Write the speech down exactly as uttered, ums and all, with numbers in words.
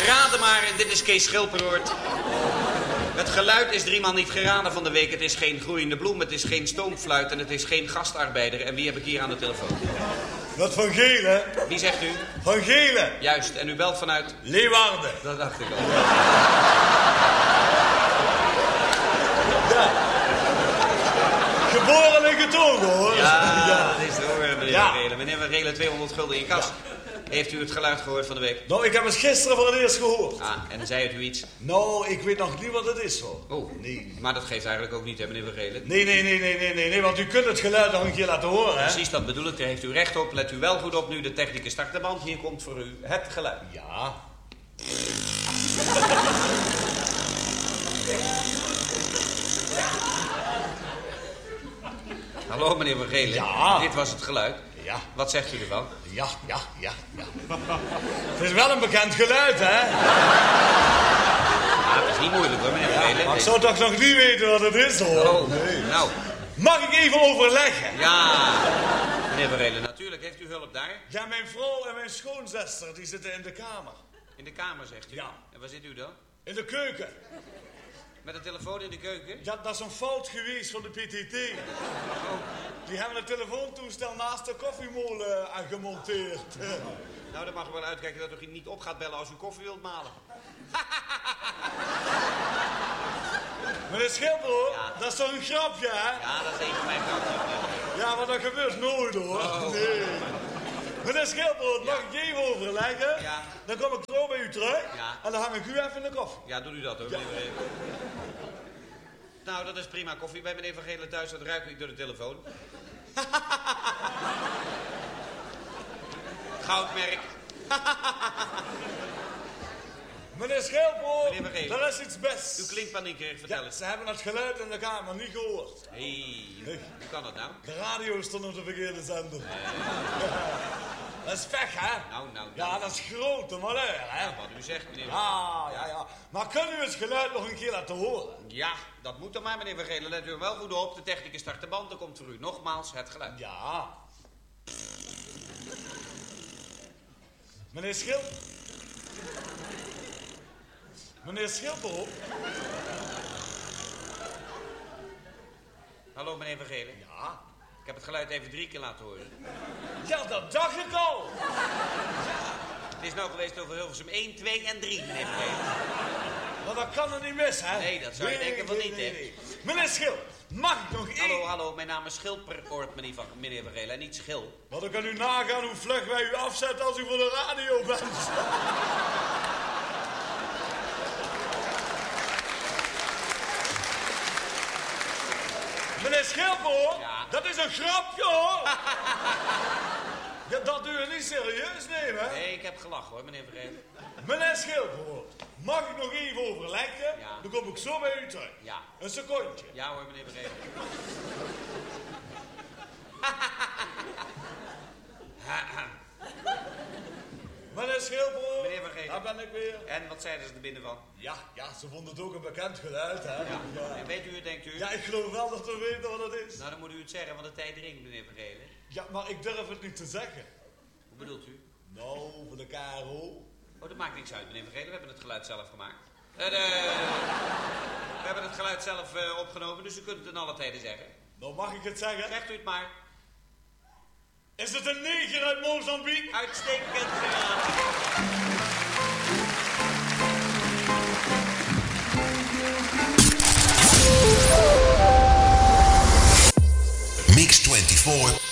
Raden maar, en dit is Kees Schilperoort. Het geluid is driemaal niet geraden van de week. Het is geen groeiende bloem, het is geen stoomfluit en het is geen gastarbeider. En wie heb ik hier aan de telefoon? Wat van Gelen? Wie zegt u? Van Gelen. Juist, en u belt vanuit? Leeuwarden. Dat dacht ik al. Ja. Geboren en getogen, hoor. Ja, ja. Dat is de hoor, meneer Ja. Van Relen. Meneer Van Relen, tweehonderd gulden in kas. Heeft u het geluid gehoord van de week? Nou, ik heb het gisteren voor het eerst gehoord. Ah, en zei het u iets? Nou, ik weet nog niet wat het is, hoor. Oh, nee. Maar dat geeft eigenlijk ook niet, hè, meneer Van Relen? Nee, nee, nee, nee, nee, nee, nee, want u kunt het geluid nog een keer laten horen, hè? Precies, dat bedoel ik. Daar heeft u recht op. Let u wel goed op nu. De technicus start de band. Hier komt voor u het geluid. Ja. Hallo, meneer Van Relen. Ja. Dit was het geluid. Ja. Wat zegt u ervan? Ja, ja, ja, ja. Het is wel een bekend geluid, hè? Ja, het is niet moeilijk hoor, meneer Van Ja, Relen. maar ik zou toch nog niet weten wat het is, hoor. Oh, nou. Mag ik even overleggen? Ja, meneer Van Relen, natuurlijk. Heeft u hulp daar? Ja, mijn vrouw en mijn schoonzuster, die zitten in de kamer. In de kamer, zegt u? Ja. En waar zit u dan? In de keuken. Met een telefoon in de keuken? Ja, dat is een fout geweest van de P T T. Die hebben een telefoontoestel naast de koffiemolen uh, gemonteerd. Nou, dan mag u wel uitkijken dat u niet op gaat bellen als u koffie wilt malen. Meneer Schilper, Ja. dat is toch een grapje, hè? Ja, dat is een van mijn grapjes. Ja, maar dat gebeurt nooit, hoor. Oh. Nee. Meneer Schilper, mag ik even overleggen? Ja. Dan kom ik zo bij u terug. Ja. En dan hang ik u even in de koffie. Ja, doet u dat hoor, meneer Van Relen. Nou, dat is prima. Koffie bij meneer Van Relen thuis, dat ruik ik door de telefoon. Goudmerk. Meneer Schilper, Meneer Van Relen. er is iets best. U klinkt paniekerig, vertel Ja, eens. ze hebben het geluid in de kamer niet gehoord. Hé, hey, hoe kan dat nou? De radio stond op de verkeerde zender. Ja. Dat is weg, hè? Nou, nou, Ja, nou. dat is grote malheur, hè? Ja, wat u zegt, meneer Van Ja, ja, ja. Maar kunnen u het geluid nog een keer laten horen? Ja, dat moet dan maar, meneer Van Relen. Let u er wel goed op. De technicus start de band. Dan komt voor u nogmaals het geluid. Ja. Meneer Schil... Meneer Schilper? Hallo, meneer Van Relen. Ja. Ik heb het geluid even drie keer laten horen. Ja, dat dacht ik al. Het is nou geweest over Hilversum één, twee en drie, meneer Van Relen. Maar dat kan er niet mis, hè? Nee, dat zou je denken van niet, hè? Meneer Schil, mag ik nog één... Hallo, hallo. Mijn naam is Schilperoort, meneer Van, meneer Van Relen. En niet Schil. Maar dan kan u nagaan hoe vlug wij u afzetten als u voor de radio bent. Meneer Schilper, Ja. dat is een grapje, hoor. Ja, dat doe je niet serieus nemen, hè? Nee, ik heb gelachen, hoor, meneer Van Relen. Meneer Schilper, mag ik nog even overleggen? Ja. Dan kom ik zo bij u terug. Ja. Een secondje. Ja hoor, meneer Van Relen. Meneer Schilper, Meneer Van Relen. daar ben ik weer. En wat zeiden ze er binnen van? Ja, ja, ze vonden het ook een bekend geluid, hè? Ja. Ja. En weet u het, denkt u? Ja, ik geloof wel dat we weten wat het is. Nou, dan moet u het zeggen, want de tijd dringt, meneer Van Relen. Ja, maar ik durf het niet te zeggen. Hoe bedoelt u? Nou, voor de K R O. Oh, dat maakt niks uit, meneer Van Relen. We hebben het geluid zelf gemaakt. Eh, de... We hebben het geluid zelf uh, opgenomen, dus u kunt het in alle tijden zeggen. Nou, mag ik het zeggen? Zegt u het maar. Is het een neger uit Mozambique? Uitstekend gedaan. Mix twenty-four